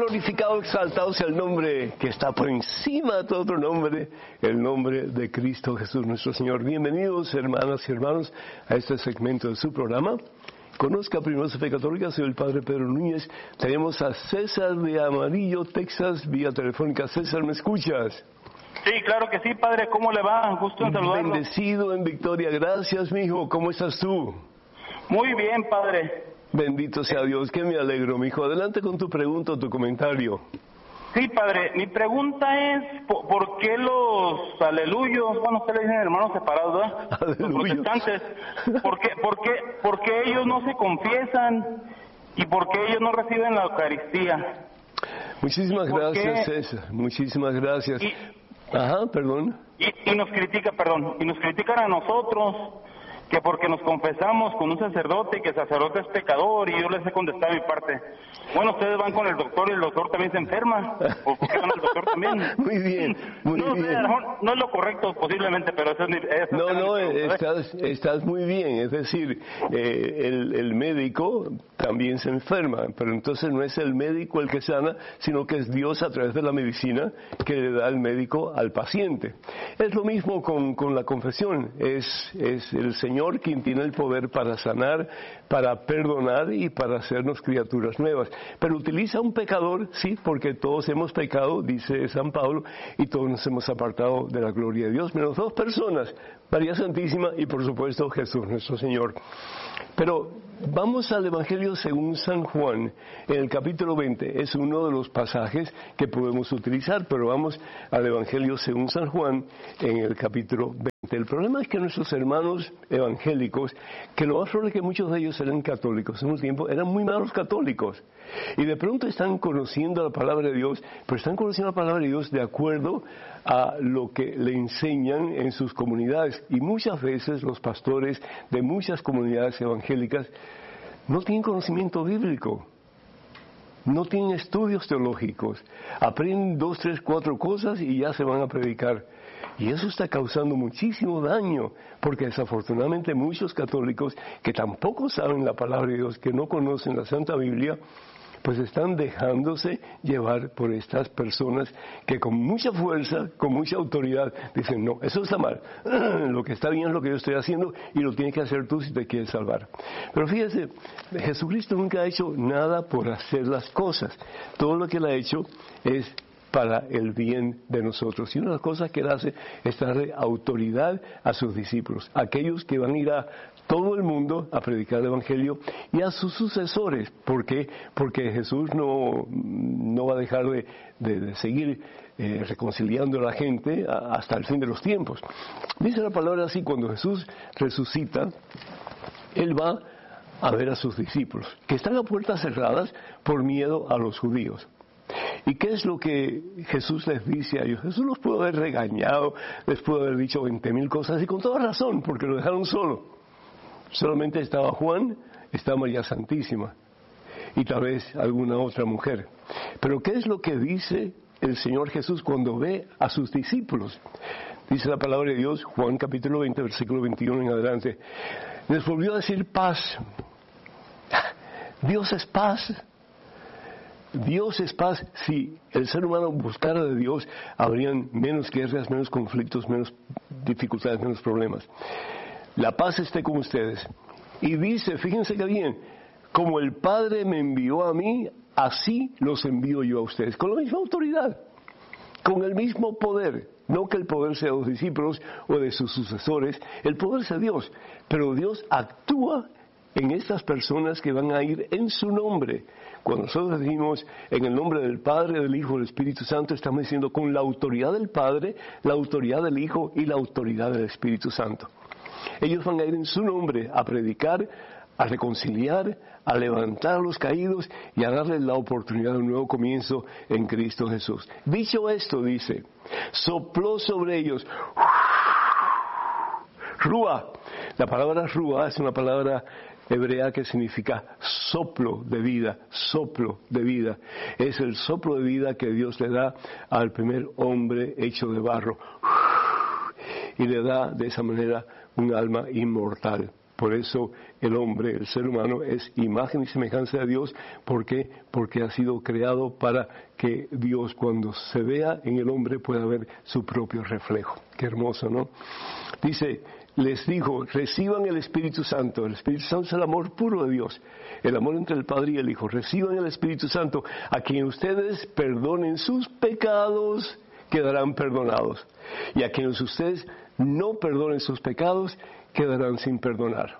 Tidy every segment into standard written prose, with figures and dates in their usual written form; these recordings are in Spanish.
glorificado, exaltado sea el nombre que está por encima de todo otro nombre, el nombre de Cristo Jesús nuestro Señor. Bienvenidos, hermanas y hermanos, a este segmento de su programa. Conozca primero su fe católica, soy el Padre Pedro Núñez. Tenemos a César de Amarillo, Texas, vía telefónica. César, ¿me escuchas? Sí, claro que sí, Padre. ¿Cómo le va? Gusto en saludarlo. Bendecido en victoria. Gracias, mijo. ¿Cómo estás tú? Muy bien, Padre. Bendito sea Dios, que me alegro, mijo. Adelante con tu pregunta o tu comentario. Sí, Padre, mi pregunta es, ¿por qué los aleluyos, bueno, usted le dicen hermanos separados, ¿verdad? Aleluyos. Los protestantes, ¿por qué ellos no se confiesan y por qué ellos no reciben la Eucaristía? Muchísimas gracias, César. Muchísimas gracias. Ajá, perdón. Y nos critican a nosotros, que porque nos confesamos con un sacerdote y que el sacerdote es pecador, y yo les he contestado mi parte. Bueno, ustedes van con el doctor y el doctor también se enferma, o porque van al doctor también. Muy bien, muy bien. No es lo correcto posiblemente, pero eso es estás muy bien. Es decir, el médico también se enferma, pero entonces no es el médico el que sana, sino que es Dios a través de la medicina que le da el médico al paciente. Es lo mismo con la confesión. Es el Señor quien tiene el poder para sanar, para perdonar y para hacernos criaturas nuevas. Pero utiliza un pecador, sí, porque todos hemos pecado, dice San Pablo, y todos nos hemos apartado de la gloria de Dios, menos dos personas, María Santísima y por supuesto Jesús nuestro Señor. Pero vamos al Evangelio según San Juan, en el capítulo 20. Es uno de los pasajes que podemos utilizar, pero vamos al Evangelio según San Juan, en el capítulo 20. El problema es que nuestros hermanos evangélicos, que lo más probable es que muchos de ellos eran católicos en un tiempo, eran muy malos católicos. Y de pronto están conociendo la palabra de Dios, pero están conociendo la palabra de Dios de acuerdo a lo que le enseñan en sus comunidades. Y muchas veces los pastores de muchas comunidades evangélicas no tienen conocimiento bíblico, no tienen estudios teológicos, aprenden 2, 3, 4 cosas y ya se van a predicar. Y eso está causando muchísimo daño, porque desafortunadamente muchos católicos que tampoco saben la palabra de Dios, que no conocen la Santa Biblia, pues están dejándose llevar por estas personas que con mucha fuerza, con mucha autoridad, dicen, no, eso está mal, lo que está bien es lo que yo estoy haciendo y lo tienes que hacer tú si te quieres salvar. Pero fíjese, Jesucristo nunca ha hecho nada por hacer las cosas, todo lo que Él ha hecho es para el bien de nosotros. Y una de las cosas que Él hace es darle autoridad a sus discípulos, aquellos que van a ir a todo el mundo a predicar el Evangelio, y a sus sucesores. ¿Por qué? Porque Jesús no va a dejar de seguir reconciliando a la gente hasta el fin de los tiempos. Dice la palabra así: cuando Jesús resucita, Él va a ver a sus discípulos, que están a puertas cerradas por miedo a los judíos. ¿Y qué es lo que Jesús les dice a ellos? Jesús los pudo haber regañado, les pudo haber dicho 20,000 cosas, y con toda razón, porque lo dejaron solo. Solamente estaba Juan, estaba María Santísima, y tal vez alguna otra mujer. Pero ¿qué es lo que dice el Señor Jesús cuando ve a sus discípulos? Dice la palabra de Dios, Juan capítulo 20, versículo 21 en adelante. Les volvió a decir paz. Dios es paz. Dios es paz. Si el ser humano buscara de Dios, habrían menos guerras, menos conflictos, menos dificultades, menos problemas. La paz esté con ustedes. Y dice, fíjense que bien, como el Padre me envió a mí, así los envío yo a ustedes. Con la misma autoridad, con el mismo poder. No que el poder sea de los discípulos o de sus sucesores, el poder sea Dios. Pero Dios actúa en estas personas que van a ir en su nombre. Cuando nosotros decimos en el nombre del Padre, del Hijo y del Espíritu Santo, estamos diciendo con la autoridad del Padre, la autoridad del Hijo y la autoridad del Espíritu Santo. Ellos van a ir en su nombre a predicar, a reconciliar, a levantar a los caídos y a darles la oportunidad de un nuevo comienzo en Cristo Jesús. Dicho esto, dice, sopló sobre ellos, Ruá. La palabra Ruá es una palabra hebrea que significa soplo de vida, soplo de vida. Es el soplo de vida que Dios le da al primer hombre hecho de barro. Y le da de esa manera un alma inmortal. Por eso el hombre, el ser humano, es imagen y semejanza de Dios. ¿Por qué? Porque ha sido creado para que Dios, cuando se vea en el hombre, pueda ver su propio reflejo. Qué hermoso, ¿no? Dice, les dijo, reciban el Espíritu Santo. El Espíritu Santo es el amor puro de Dios, el amor entre el Padre y el Hijo. Reciban el Espíritu Santo. A quien ustedes perdonen sus pecados, quedarán perdonados. Y a quienes ustedes no perdonen sus pecados, quedarán sin perdonar.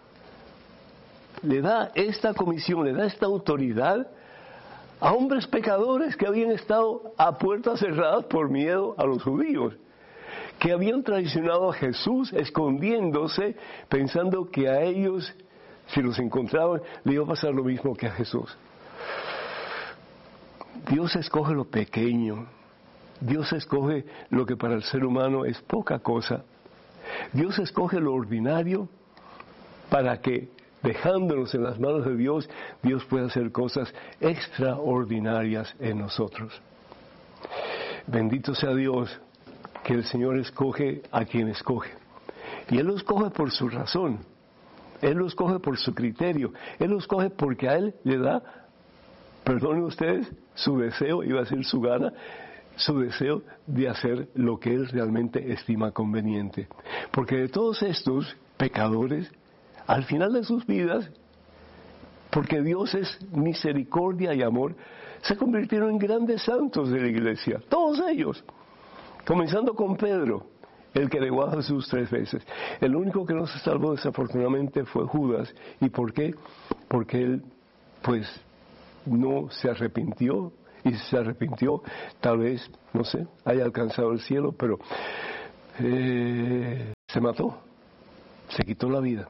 Le da esta comisión, le da esta autoridad a hombres pecadores que habían estado a puertas cerradas por miedo a los judíos, que habían traicionado a Jesús escondiéndose, pensando que a ellos, si los encontraban, le iba a pasar lo mismo que a Jesús. Dios escoge lo pequeño. Dios escoge lo que para el ser humano es poca cosa. Dios escoge lo ordinario para que, dejándonos en las manos de Dios, Dios pueda hacer cosas extraordinarias en nosotros. Bendito sea Dios, que el Señor escoge a quien escoge. Y Él lo escoge por su razón. Él lo escoge por su criterio. Él lo escoge porque a Él le da, perdonen ustedes, su deseo, iba a decir su gana, su deseo de hacer lo que Él realmente estima conveniente. Porque de todos estos pecadores, al final de sus vidas, porque Dios es misericordia y amor, se convirtieron en grandes santos de la iglesia, todos ellos, comenzando con Pedro, el que negó a Jesús 3 veces. El único que no se salvó desafortunadamente fue Judas. ¿Y por qué? Porque él, pues, no se arrepintió. Y si se arrepintió, tal vez, no sé, haya alcanzado el cielo, pero se mató, se quitó la vida.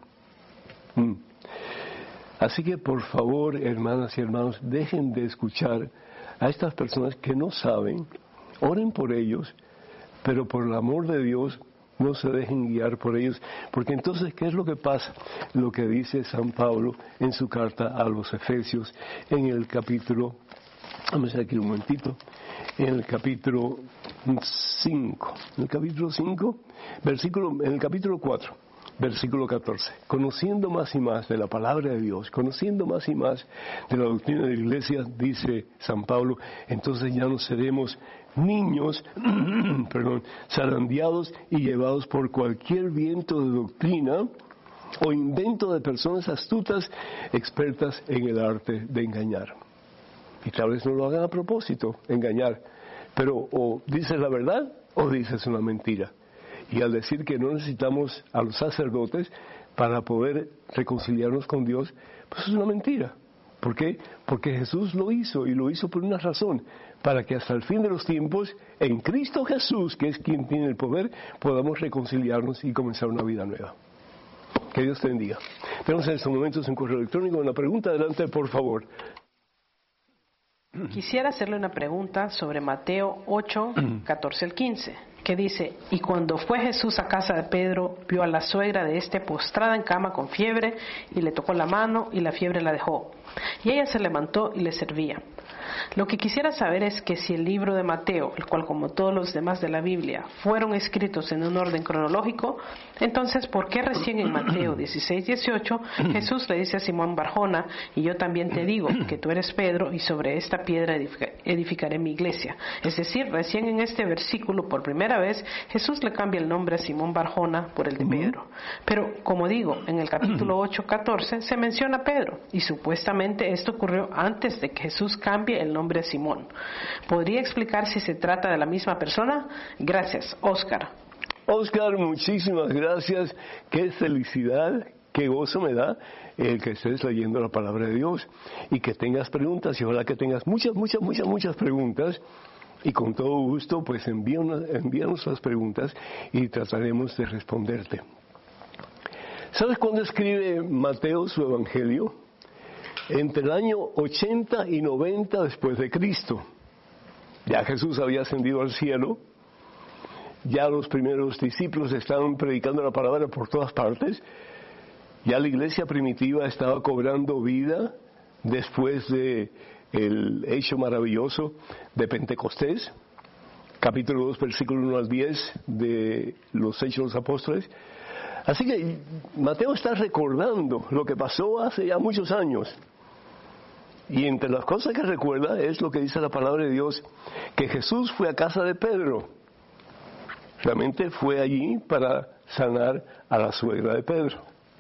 Así que por favor, hermanas y hermanos, dejen de escuchar a estas personas que no saben, oren por ellos, pero por el amor de Dios no se dejen guiar por ellos, porque entonces, ¿qué es lo que pasa? Lo que dice San Pablo en su carta a los Efesios, en el capítulo, vamos a ver aquí un momentito, en el capítulo 5, en el capítulo 4, versículo 14, conociendo más y más de la palabra de Dios, conociendo más y más de la doctrina de la iglesia, dice San Pablo, entonces ya no seremos niños, zarandeados y llevados por cualquier viento de doctrina o invento de personas astutas, expertas en el arte de engañar. Y tal vez no lo hagan a propósito, engañar, pero o dices la verdad o dices una mentira. Y al decir que no necesitamos a los sacerdotes para poder reconciliarnos con Dios, pues es una mentira. ¿Por qué? Porque Jesús lo hizo, y lo hizo por una razón, para que hasta el fin de los tiempos, en Cristo Jesús, que es quien tiene el poder, podamos reconciliarnos y comenzar una vida nueva. Que Dios te bendiga. Tenemos en estos momentos un correo electrónico, una pregunta, adelante por favor. Quisiera hacerle una pregunta sobre Mateo 8, 14 al 15, que dice, y cuando fue Jesús a casa de Pedro, vio a la suegra de este postrada en cama con fiebre, y le tocó la mano, y la fiebre la dejó. Y ella se levantó y le servía. Lo que quisiera saber es que si el libro de Mateo, el cual como todos los demás de la Biblia, fueron escritos en un orden cronológico, entonces ¿por qué recién en Mateo 16, 18 Jesús le dice a Simón Barjona, y yo también te digo que tú eres Pedro y sobre esta piedra edificaré mi iglesia? Es decir, recién en este versículo por primera vez Jesús le cambia el nombre a Simón Barjona por el de Pedro. Pero como digo, en el capítulo 8, 14 se menciona a Pedro y supuestamente esto ocurrió antes de que Jesús cambie el nombre a Simón. ¿Podría explicar si se trata de la misma persona? Gracias, Oscar. Oscar, muchísimas gracias. Qué felicidad, qué gozo me da el que estés leyendo la palabra de Dios y que tengas preguntas, y ojalá que tengas muchas preguntas, y con todo gusto pues envíanos las preguntas y trataremos de responderte. ¿Sabes cuándo escribe Mateo su evangelio? Entre el año 80 y 90 después de Cristo. Ya Jesús había ascendido al cielo, ya los primeros discípulos estaban predicando la palabra por todas partes, ya la iglesia primitiva estaba cobrando vida después de el hecho maravilloso de Pentecostés, capítulo 2, versículo 1 al 10 de los Hechos de los Apóstoles. Así que Mateo está recordando lo que pasó hace ya muchos años. Y entre las cosas que recuerda es lo que dice la palabra de Dios, que Jesús fue a casa de Pedro. Realmente fue allí para sanar a la suegra de Pedro.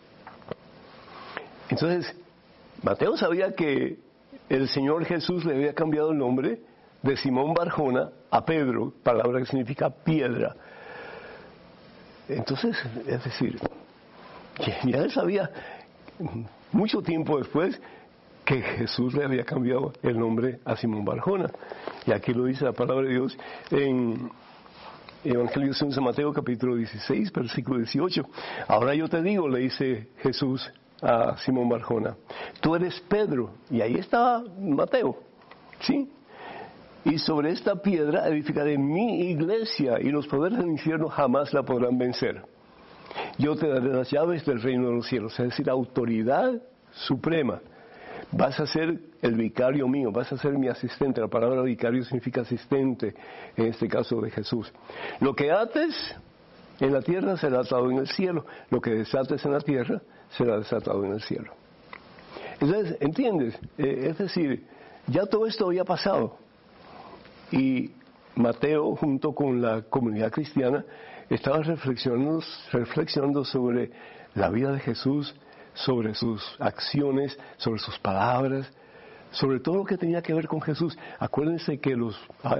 Entonces, Mateo sabía que el Señor Jesús le había cambiado el nombre de Simón Barjona a Pedro, palabra que significa piedra. Entonces, es decir, ya él sabía mucho tiempo después que Jesús le había cambiado el nombre a Simón Barjona. Y aquí lo dice la palabra de Dios en Evangelio según San Mateo, capítulo 16, versículo 18. Ahora yo te digo, le dice Jesús a Simón Barjona, tú eres Pedro. Y ahí estaba Mateo, ¿sí? Y sobre esta piedra edificaré mi iglesia, y los poderes del infierno jamás la podrán vencer. Yo te daré las llaves del reino de los cielos, es decir, autoridad suprema. Vas a ser el vicario mío, vas a ser mi asistente. La palabra vicario significa asistente, en este caso de Jesús. Lo que ates en la tierra será atado en el cielo. Lo que desates en la tierra será desatado en el cielo. Entonces, ¿entiendes? Es decir, ya todo esto había pasado. Y Mateo, junto con la comunidad cristiana, estaba reflexionando sobre la vida de Jesús, sobre sus acciones, sobre sus palabras, sobre todo lo que tenía que ver con Jesús. Acuérdense que los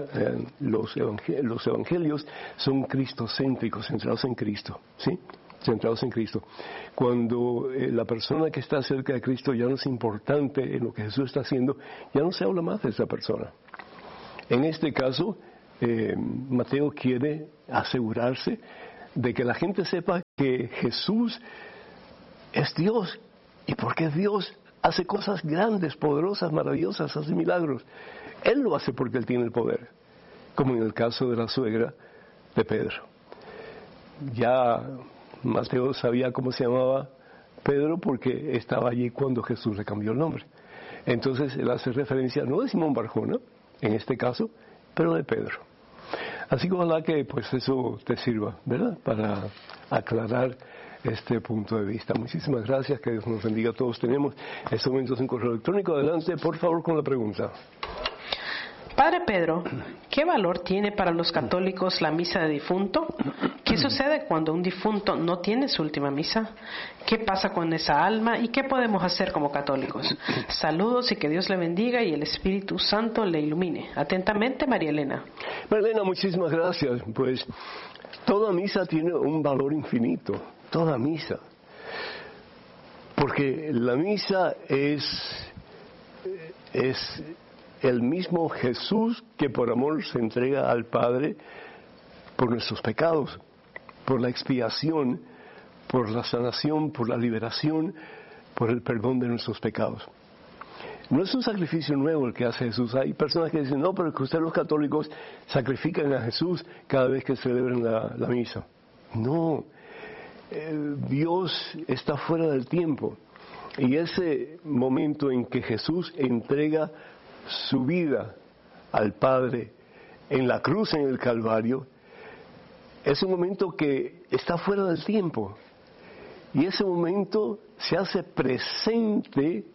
evangelios son cristocéntricos, centrados en Cristo, ¿sí? Centrados en Cristo. Cuando la persona que está cerca de Cristo ya no es importante en lo que Jesús está haciendo, ya no se habla más de esa persona. En este caso, Mateo quiere asegurarse de que la gente sepa que Jesús es Dios, y porque Dios hace cosas grandes, poderosas, maravillosas, hace milagros. Él lo hace porque Él tiene el poder, como en el caso de la suegra de Pedro. Ya Mateo sabía cómo se llamaba Pedro porque estaba allí cuando Jesús le cambió el nombre. Entonces él hace referencia no de Simón Barjona, en este caso, pero de Pedro. Así que ojalá que pues eso te sirva, ¿verdad?, para aclarar este punto de vista. Muchísimas gracias, que Dios nos bendiga a todos. Tenemos en estos momentos un correo electrónico. Adelante, por favor, con la pregunta. Padre Pedro, ¿qué valor tiene para los católicos la misa de difunto? ¿Qué sucede cuando un difunto no tiene su última misa? ¿Qué pasa con esa alma y qué podemos hacer como católicos? Saludos y que Dios le bendiga y el Espíritu Santo le ilumine. Atentamente, María Elena. María Elena, muchísimas gracias. Pues toda misa tiene un valor infinito. Toda misa, porque la misa es el mismo Jesús que por amor se entrega al Padre por nuestros pecados, por la expiación, por la sanación, por la liberación, por el perdón de nuestros pecados. No es un sacrificio nuevo el que hace Jesús. Hay personas que dicen, no, pero que ustedes los católicos sacrifican a Jesús cada vez que celebran la misa. No. Dios está fuera del tiempo, y ese momento en que Jesús entrega su vida al Padre en la cruz, en el Calvario, es un momento que está fuera del tiempo, y ese momento se hace presente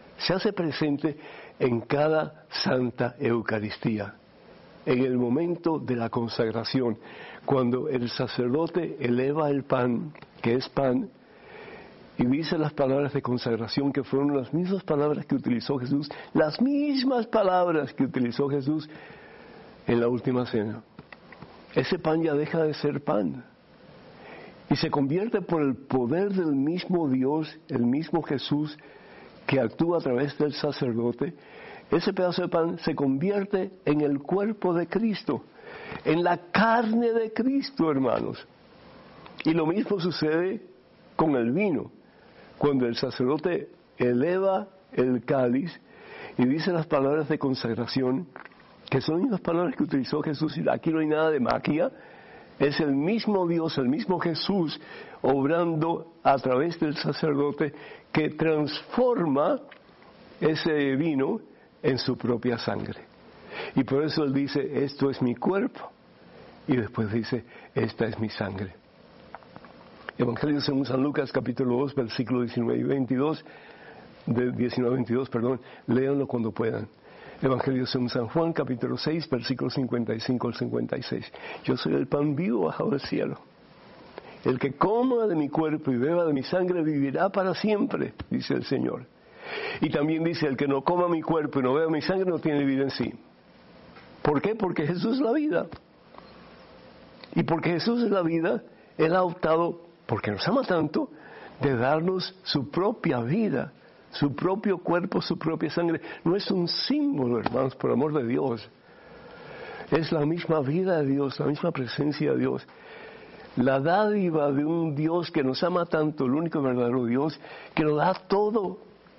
en cada Santa Eucaristía, en el momento de la consagración, cuando el sacerdote eleva el pan, que es pan, y dice las palabras de consagración, que fueron las mismas palabras que utilizó Jesús, las mismas palabras que utilizó Jesús en la última cena. Ese pan ya deja de ser pan, y se convierte por el poder del mismo Dios, el mismo Jesús, que actúa a través del sacerdote. Ese pedazo de pan se convierte en el cuerpo de Cristo, en la carne de Cristo, hermanos. Y lo mismo sucede con el vino. Cuando el sacerdote eleva el cáliz y dice las palabras de consagración, que son las palabras que utilizó Jesús, y aquí no hay nada de magia, es el mismo Dios, el mismo Jesús, obrando a través del sacerdote, que transforma ese vino en su propia sangre. Y por eso él dice, esto es mi cuerpo, y después dice, esta es mi sangre. Evangelio según San Lucas, capítulo 2, versículo 19 y 22, de 19 a 22, perdón, léanlo cuando puedan. Evangelio según San Juan, capítulo 6, versículo 55 al 56. Yo soy el pan vivo bajado del cielo. El que coma de mi cuerpo y beba de mi sangre vivirá para siempre, dice el Señor. Y también dice, el que no coma mi cuerpo y no beba mi sangre no tiene vida en sí. ¿Por qué? Porque Jesús es la vida. Y porque Jesús es la vida, Él ha optado, porque nos ama tanto, de darnos su propia vida, su propio cuerpo, su propia sangre. No es un símbolo, hermanos, por amor de Dios. Es la misma vida de Dios, la misma presencia de Dios. La dádiva de un Dios que nos ama tanto, el único verdadero Dios, que lo da todo.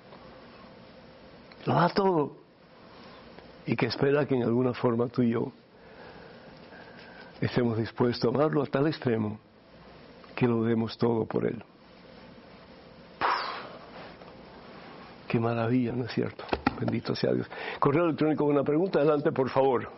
Lo da todo. Y que espera que en alguna forma tú y yo estemos dispuestos a amarlo a tal extremo que lo demos todo por Él. Qué maravilla, ¿no es cierto? Bendito sea Dios. Correo electrónico, una pregunta, adelante, por favor.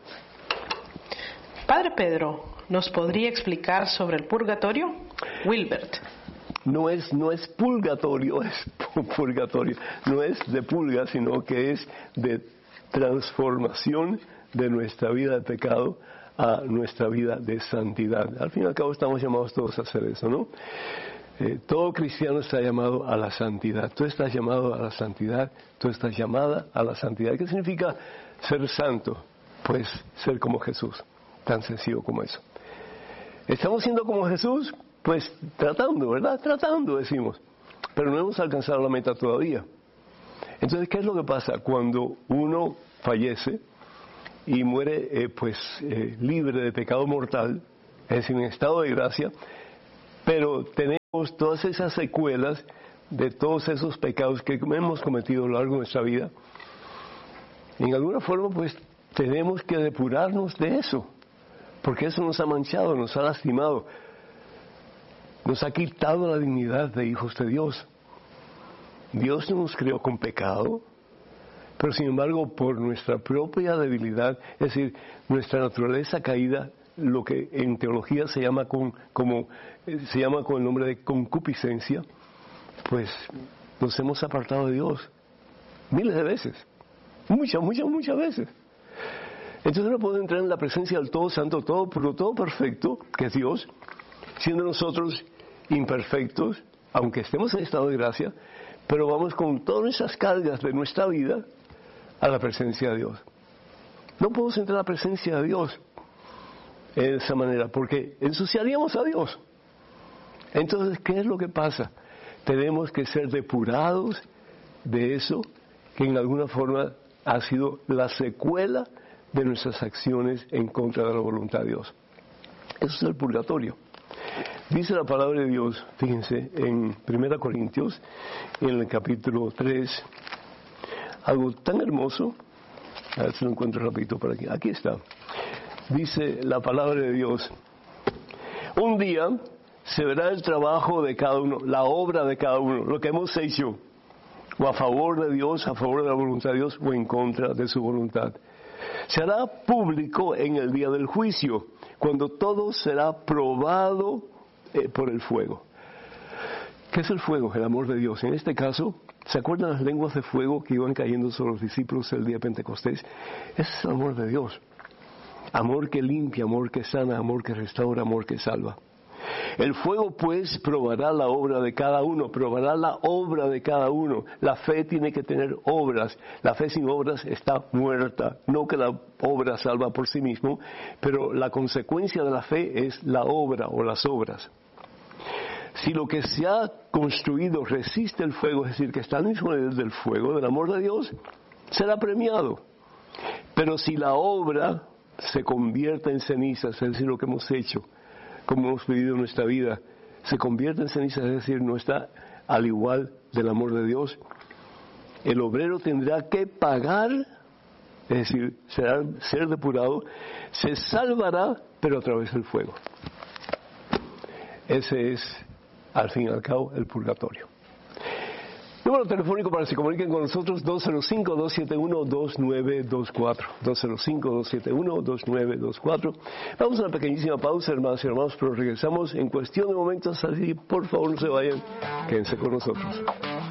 Padre Pedro, ¿nos podría explicar sobre el purgatorio? Wilbert. No es purgatorio, es purgatorio. No es de pulga, sino que es de transformación de nuestra vida de pecado a nuestra vida de santidad. Al fin y al cabo estamos llamados todos a hacer eso, ¿no? Todo cristiano está llamado a la santidad. Tú estás llamado a la santidad, tú estás llamada a la santidad. ¿Qué significa ser santo? Pues ser como Jesús. Tan sencillo como eso. ¿Estamos siendo como Jesús? Pues tratando, ¿verdad? Tratando, decimos. Pero no hemos alcanzado la meta todavía. Entonces, ¿qué es lo que pasa? Cuando uno fallece y muere libre de pecado mortal, es decir, en estado de gracia, pero tenemos todas esas secuelas de todos esos pecados que hemos cometido a lo largo de nuestra vida. En alguna forma, pues, tenemos que depurarnos de eso, porque eso nos ha manchado, nos ha lastimado, nos ha quitado la dignidad de hijos de Dios. Dios no nos creó con pecado, pero sin embargo, por nuestra propia debilidad, es decir, nuestra naturaleza caída, lo que en teología se llama con el nombre de concupiscencia, pues nos hemos apartado de Dios miles de veces, muchas veces. Entonces no podemos entrar en la presencia del Todo Santo, todo puro, todo perfecto, que es Dios, siendo nosotros imperfectos, aunque estemos en estado de gracia, pero vamos con todas esas cargas de nuestra vida a la presencia de Dios. No podemos entrar a la presencia de Dios de esa manera, porque ensuciaríamos a Dios. Entonces, ¿qué es lo que pasa? Tenemos que ser depurados de eso que en alguna forma ha sido la secuela de nuestras acciones en contra de la voluntad de Dios. Eso es el purgatorio. Dice la palabra de Dios, fíjense, en 1 Corintios, en el capítulo 3, algo tan hermoso. A ver si lo encuentro rapidito por aquí. Aquí está. Dice la palabra de Dios: un día se verá el trabajo de cada uno, la obra de cada uno, lo que hemos hecho, o a favor de Dios, a favor de la voluntad de Dios, o en contra de su voluntad. Se hará público en el día del juicio, cuando todo será probado por el fuego. ¿Qué es el fuego? El amor de Dios. En este caso, ¿se acuerdan las lenguas de fuego que iban cayendo sobre los discípulos el día de Pentecostés? Ese es el amor de Dios. Amor que limpia, amor que sana, amor que restaura, amor que salva. El fuego, pues, probará la obra de cada uno, probará la obra de cada uno. La fe tiene que tener obras. La fe sin obras está muerta. No que la obra salva por sí mismo, pero la consecuencia de la fe es la obra o las obras. Si lo que se ha construido resiste el fuego, es decir, que está al mismo nivel del fuego, del amor de Dios, será premiado. Pero si la obra se convierte en cenizas, es decir, lo que hemos hecho, como hemos vivido en nuestra vida, se convierte en cenizas, es decir, no está al igual del amor de Dios, el obrero tendrá que pagar, es decir, ser depurado, se salvará, pero a través del fuego. Ese es, al fin y al cabo, el purgatorio. Número telefónico para que se comuniquen con nosotros, 205-271-2924. 205-271-2924. Vamos a una pequeñísima pausa, hermanas y hermanos, pero regresamos en cuestión de momentos, así por favor no se vayan, quédense con nosotros.